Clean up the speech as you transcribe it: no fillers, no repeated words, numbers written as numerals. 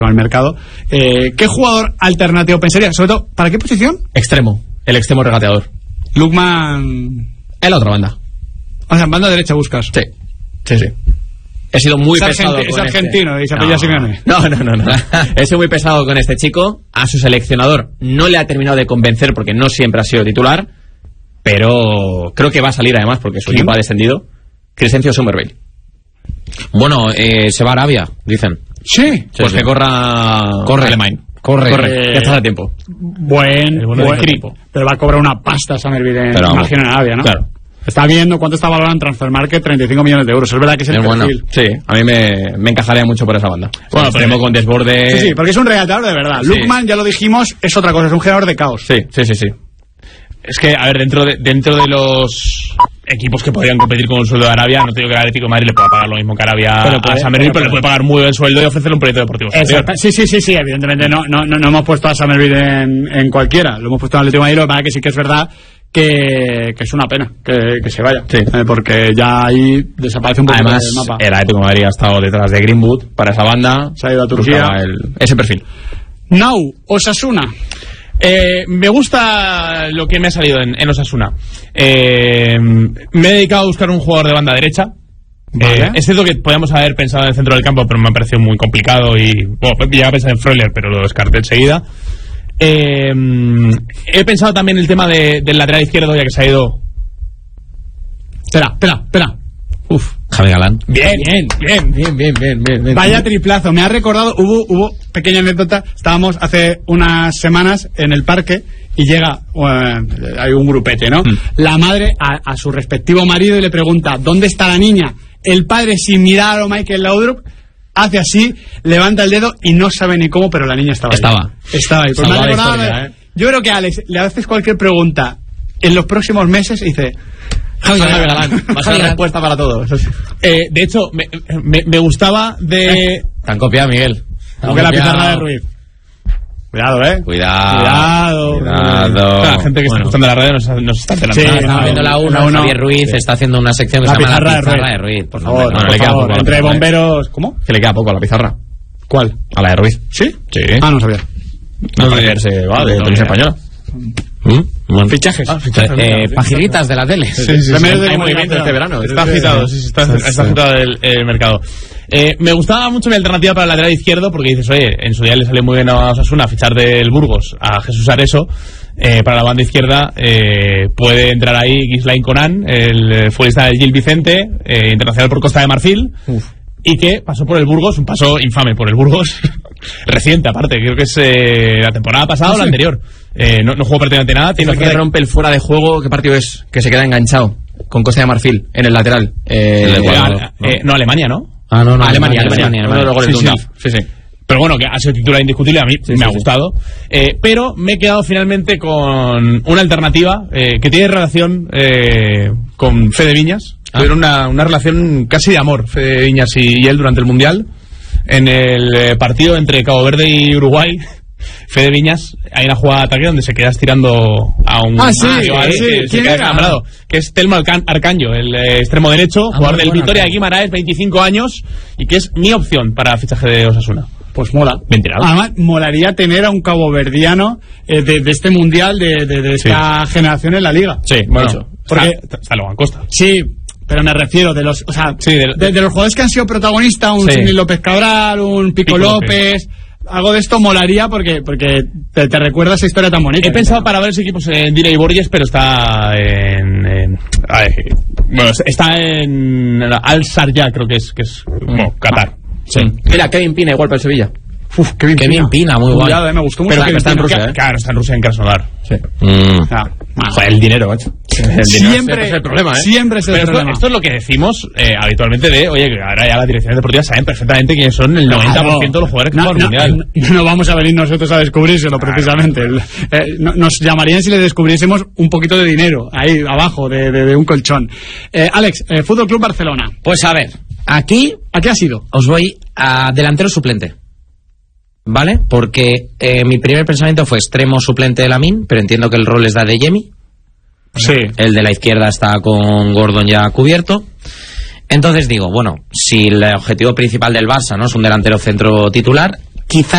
con el mercado. ¿Qué jugador alternativo pensaría? Sobre todo, ¿para qué posición? Extremo, el extremo regateador. Lookman... En la otra banda. O sea, en banda derecha buscas. Sí. He sido muy pesado es argentino y se apellida Simeone. No. He sido muy pesado con este chico. A su seleccionador no le ha terminado de convencer porque no siempre ha sido titular, pero creo que va a salir además porque su equipo ha descendido. Crescencio Summerville. Bueno, se va a Arabia, dicen. Sí. Pues que corre Alemán. Corre. Ya está a tiempo. Buen equipo. Pero va a cobrar una pasta Summerville en Arabia, ¿no? Claro. Está viendo cuánto está valorado en Transfermarkt, 35 millones de euros. Es verdad que es el perfil. Bueno. Sí, a mí me encajaría mucho por esa banda. Bueno, extremo con desborde. Sí, porque es un regateador de verdad. Sí. Lookman, ya lo dijimos, es otra cosa, es un generador de caos. Sí. Es que, a ver, dentro de los equipos que podrían competir con un sueldo de Arabia, no te digo que el Atlético de Madrid le pueda pagar lo mismo que Arabia a Summerville, pero le puede pagar muy buen sueldo y ofrecerle un proyecto deportivo. Sí, evidentemente no hemos puesto a Summerville en cualquiera, lo hemos puesto en el Atlético de Madrid, lo que pasa es que sí que es verdad que es una pena que se vaya, porque ya ahí desaparece un poco del mapa. El Atlético de Madrid ha estado detrás de Greenwood para esa banda, se ha ido a Turquía, ese perfil. Now, Osasuna. Me gusta lo que me ha salido en Osasuna. Me he dedicado a buscar un jugador de banda derecha. Vale. Es cierto que podíamos haber pensado en el centro del campo, pero me ha parecido muy complicado y llegué a pensar en Freuler, pero lo descarté enseguida. He pensado también el tema del lateral izquierdo, ya que se ha ido. Espera. Javi Galán. Bien. Vaya triplazo. Me ha recordado, hubo pequeña anécdota. Estábamos hace unas semanas en el parque y llega, hay un grupete, ¿no? La madre a su respectivo marido y le pregunta, ¿dónde está la niña? El padre, sin mirar a Michael Laudrup, hace así, levanta el dedo y no sabe ni cómo, pero la niña estaba ahí. Pues me ha recordado, yo creo que a Alex le haces cualquier pregunta en los próximos meses y dice... Javi Galán, va a ser la respuesta para todos. De hecho, me gustaba de... Te han copiado, Miguel. Como que la pizarra de Ruiz. Cuidado. La gente que está escuchando la radio nos está enterando. Sí, está viendo la 1. Javier Ruiz está haciendo una sección que se llama La Pizarra de Ruiz. Por favor, le queda poco. Entre bomberos... ¿Cómo? Que le queda poco a la pizarra. ¿Cuál? A la de Ruiz. ¿Sí? Sí. No sabía. No se va de televisión española. Bueno. Fichajes. Paginitas de la tele. Sí. Hay movimiento este verano. Está agitado, está agitado el mercado. Me gustaba mucho mi alternativa para el lateral izquierdo, porque dices, oye, en su día le sale muy bien a Osasuna fichar del Burgos a Jesús Areso. Para la banda izquierda puede entrar ahí Ghislain Conan, el futbolista del Gil Vicente, internacional por Costa de Marfil. Y que pasó por el Burgos, un paso infame por el Burgos, reciente aparte, creo que es la temporada pasada o la anterior. No jugó prácticamente nada. Tiene que rompe el fuera de juego. ¿Qué partido es? Que se queda enganchado con Costa de Marfil en el lateral. No, Alemania, ¿no? No, Alemania. Uno de los goles de UNDAF. Sí. Pero bueno, que ha sido titular indiscutible, a mí me ha gustado. Pero me he quedado finalmente con una alternativa que tiene relación con Fede Viñas. Tuvieron una relación casi de amor, Fede Viñas y él, durante el Mundial. En el partido entre Cabo Verde y Uruguay, Fede Viñas, hay una jugada de ataque donde se queda estirando a un... se queda enamorado, que es Telmo Arcanjo, el extremo derecho, jugador del Vitoria de Guimaraes, 25 años, y que es mi opción para fichaje de Osasuna. Pues mola. Mentirado. Además, molaría tener a un caboverdiano de este mundial, de esta generación en la liga. Sí, bueno, porque está Logan Costa. Sí, pero me refiero de los, o sea, de los jugadores que han sido protagonistas, un Sidney López Cabral, un Pico López. Algo de esto molaría porque te recuerda esa historia tan bonita. He pensado para varios equipos en Dina y Borges, pero está está en Al-Sharjah, creo que es como Qatar. Sí. Mira, Kevin Pina igual para el Sevilla. Kevin Pina, muy guay. Me gustó mucho. Pero que está en Rusia, Claro, está en Rusia, en Krasnodar. Sí. Joder, el dinero, macho. Siempre es el problema, Siempre es el problema. Esto es lo que decimos habitualmente de, oye, que ahora ya las direcciones deportivas saben perfectamente quiénes son el 90% de los jugadores que juegan al Mundial. No vamos a venir nosotros a descubrírselo, precisamente. Nos llamarían si le descubriésemos un poquito de dinero ahí abajo de un colchón. Alex, Fútbol Club Barcelona. Pues a ver, aquí ¿a qué ha sido? Os voy a delantero suplente, ¿vale? Porque mi primer pensamiento fue extremo suplente de Lamine, pero entiendo que el rol es de Adeyemi. Sí. El de la izquierda está con Gordon ya cubierto. Entonces digo, bueno, si el objetivo principal del Barça no es un delantero centro titular, quizá